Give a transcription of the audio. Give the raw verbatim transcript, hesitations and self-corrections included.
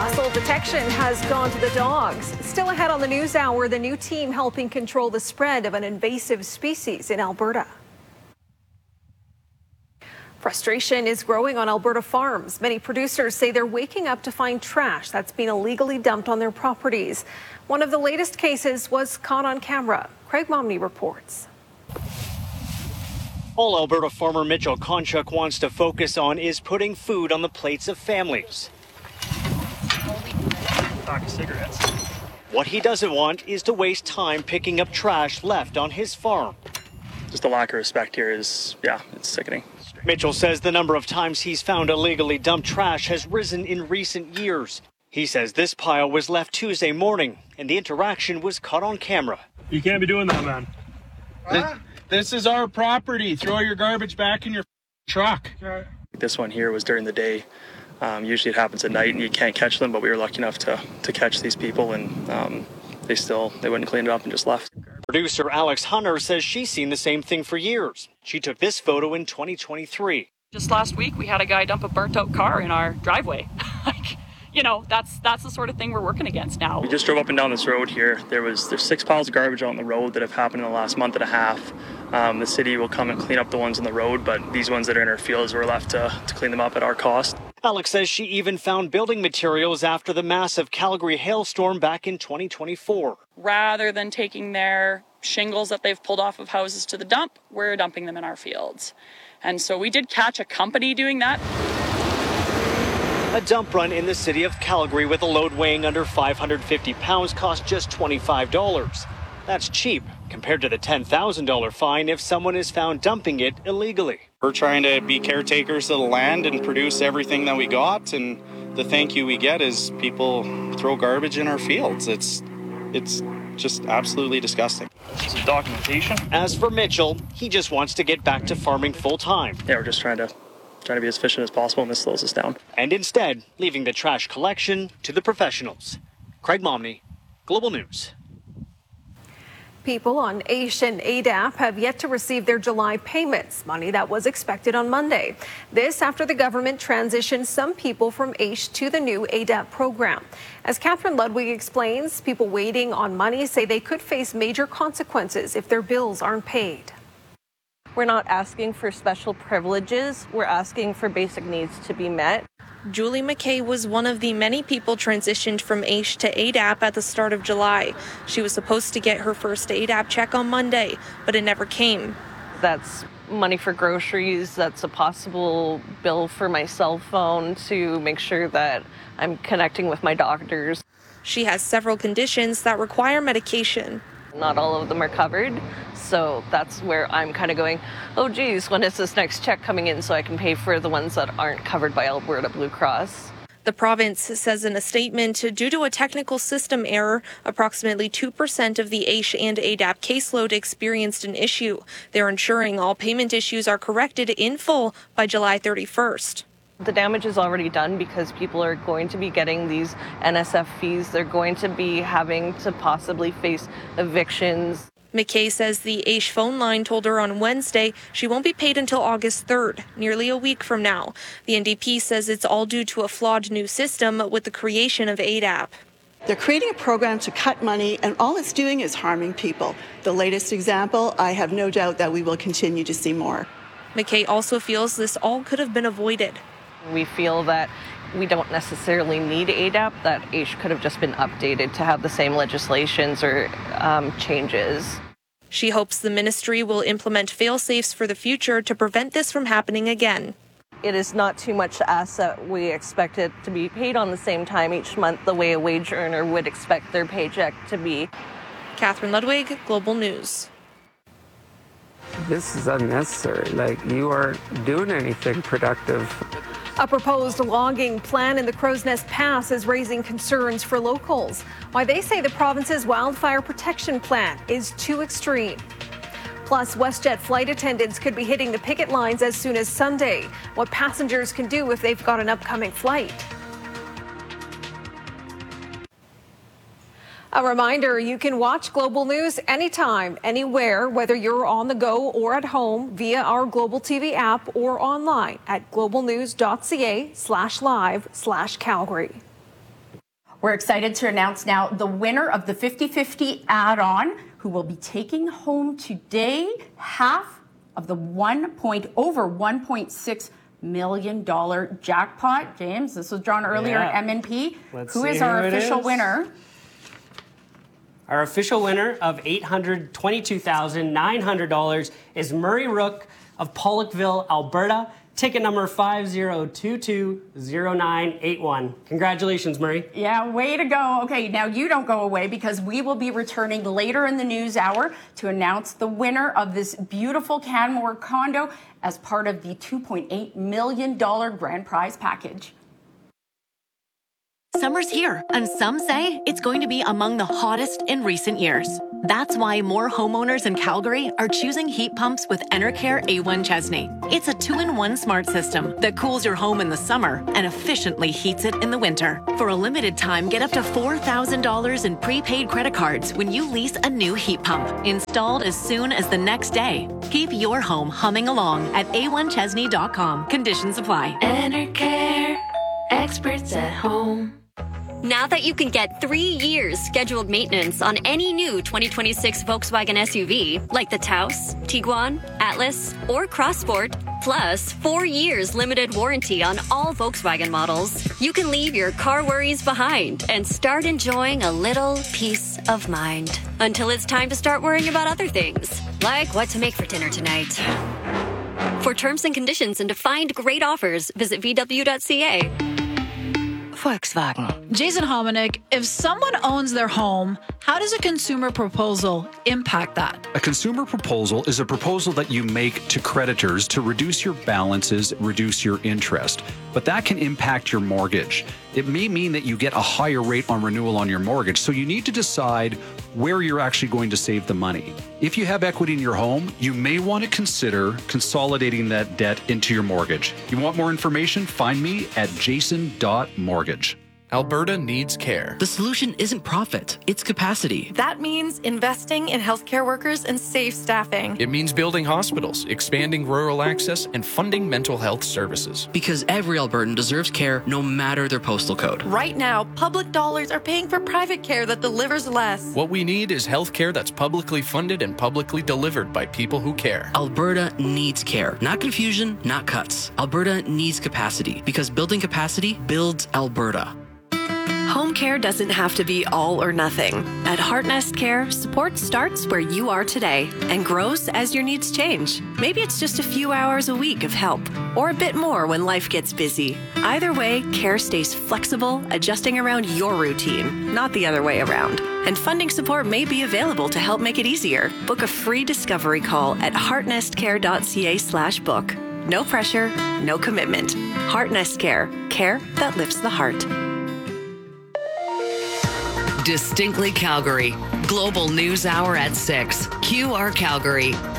Muscle detection has gone to the dogs. Still ahead on the news hour, the new team helping control the spread of an invasive species in Alberta. Frustration is growing on Alberta farms. Many producers say they're waking up to find trash that's been illegally dumped on their properties. One of the latest cases was caught on camera. Craig Momney reports. All Alberta farmer Mitchell Konchuk wants to focus on is putting food on the plates of families. Cigarettes. What he doesn't want is to waste time picking up trash left on his farm. Just the lack of respect here is, yeah, it's sickening. Mitchell says the number of times he's found illegally dumped trash has risen in recent years. He says this pile was left Tuesday morning and the interaction was caught on camera. You can't be doing that, man. Huh? This is our property. Throw your garbage back in your truck. This one here was during the day. Um, usually it happens at night and you can't catch them, but we were lucky enough to, to catch these people, and um, they still, they wouldn't clean it up and just left. Producer Alex Hunter says she's seen the same thing for years. She took this photo in twenty twenty-three. Just last week, we had a guy dump a burnt out car in our driveway. Like, you know, that's that's the sort of thing we're working against now. We just drove up and down this road here. There was there's six piles of garbage on the road that have happened in the last month and a half. Um, the city will come and clean up the ones on the road, but these ones that are in our fields, we're left to, to clean them up at our cost. Alex says she even found building materials after the massive Calgary hailstorm back in twenty twenty-four. Rather than taking their shingles that they've pulled off of houses to the dump, we're dumping them in our fields. And so we did catch a company doing that. A dump run in the city of Calgary with a load weighing under five hundred fifty pounds cost just twenty-five dollars. That's cheap compared to the ten thousand dollars fine if someone is found dumping it illegally. We're trying to be caretakers of the land and produce everything that we got, and the thank you we get is people throw garbage in our fields. It's it's just absolutely disgusting. Some documentation. As for Mitchell, he just wants to get back to farming full time. Yeah, we're just trying to trying to be as efficient as possible, and this slows us down. And instead, leaving the trash collection to the professionals. Craig Momney, Global News. People on A I S H and A D A P have yet to receive their July payments, money that was expected on Monday. This after the government transitioned some people from A I S H to the new A D A P program. As Catherine Ludwig explains, people waiting on money say they could face major consequences if their bills aren't paid. We're not asking for special privileges. We're asking for basic needs to be met. Julie McKay was one of the many people transitioned from A I S H to A D A P at the start of July. She was supposed to get her first A D A P check on Monday, but it never came. That's money for groceries. That's a possible bill for my cell phone to make sure that I'm connecting with my doctors. She has several conditions that require medication. Not all of them are covered, so that's where I'm kind of going, oh geez, when is this next check coming in so I can pay for the ones that aren't covered by Alberta Blue Cross? The province says in a statement, due to a technical system error, approximately two percent of the A I S H and A D A P caseload experienced an issue. They're ensuring all payment issues are corrected in full by July thirty-first. The damage is already done because people are going to be getting these N S F fees. They're going to be having to possibly face evictions. McKay says the A I S H phone line told her on Wednesday she won't be paid until August third, nearly a week from now. The N D P says it's all due to a flawed new system with the creation of A D A P. They're creating a program to cut money, and all it's doing is harming people. The latest example, I have no doubt that we will continue to see more. McKay also feels this all could have been avoided. We feel that we don't necessarily need A D A P, that A I S H could have just been updated to have the same legislations or um, changes. She hopes the ministry will implement fail-safes for the future to prevent this from happening again. It is not too much to ask that we expect it to be paid on the same time each month the way a wage earner would expect their paycheck to be. Catherine Ludwig, Global News. This is unnecessary. Like, you aren't doing anything productive. A proposed logging plan in the Crow's Nest Pass is raising concerns for locals. Why they say the province's wildfire protection plan is too extreme. Plus, WestJet flight attendants could be hitting the picket lines as soon as Sunday. What passengers can do if they've got an upcoming flight. A reminder, you can watch Global News anytime, anywhere, whether you're on the go or at home via our Global T V app or online at globalnews.ca slash live slash Calgary. We're excited to announce now the winner of the fifty fifty add-on, who will be taking home today half of the one point over one point six million dollar jackpot. James, this was drawn earlier Yeah. at M and P. Let's Who see is our who it official is. winner? Our official winner of eight hundred twenty-two thousand nine hundred dollars is Murray Rook of Pollockville, Alberta. Ticket number five zero two two zero nine eight one. Congratulations, Murray. Yeah, way to go. Okay, now you don't go away because we will be returning later in the news hour to announce the winner of this beautiful Canmore condo as part of the two point eight million dollars grand prize package. Summer's here, and some say it's going to be among the hottest in recent years. That's why more homeowners in Calgary are choosing heat pumps with Enercare A one Chesney. It's a two-in-one smart system that cools your home in the summer and efficiently heats it in the winter. For a limited time, get up to four thousand dollars in prepaid credit cards when you lease a new heat pump, installed as soon as the next day. Keep your home humming along at A one Chesney dot com. Conditions apply. Enercare, experts at home. Now that you can get three years scheduled maintenance on any new twenty twenty-six Volkswagen S U V, like the Taos, Tiguan, Atlas, or Crossport, plus four years limited warranty on all Volkswagen models, you can leave your car worries behind and start enjoying a little peace of mind. Until it's time to start worrying about other things, like what to make for dinner tonight. For terms and conditions and to find great offers, visit V W dot C A. Volkswagen. Jason Hominick, if someone owns their home, how does a consumer proposal impact that? A consumer proposal is a proposal that you make to creditors to reduce your balances, reduce your interest. But that can impact your mortgage. It may mean that you get a higher rate on renewal on your mortgage, so you need to decide where you're actually going to save the money. If you have equity in your home, you may want to consider consolidating that debt into your mortgage. You want more information? Find me at jason dot mortgage. Alberta needs care. The solution isn't profit, it's capacity. That means investing in healthcare workers and safe staffing. It means building hospitals, expanding rural access, and funding mental health services. Because every Albertan deserves care no matter their postal code. Right now, public dollars are paying for private care that delivers less. What we need is health care that's publicly funded and publicly delivered by people who care. Alberta needs care. Not confusion, not cuts. Alberta needs capacity. Because building capacity builds Alberta. Home care doesn't have to be all or nothing. At Heartnest Care, support starts where you are today and grows as your needs change. Maybe it's just a few hours a week of help, or a bit more when life gets busy. Either way, care stays flexible, adjusting around your routine, not the other way around. And funding support may be available to help make it easier. Book a free discovery call at heartnestcare dot c a slash book. No pressure, no commitment. Heartnest Care, care that lifts the heart. Distinctly Calgary. Global News Hour at six. Q R Calgary.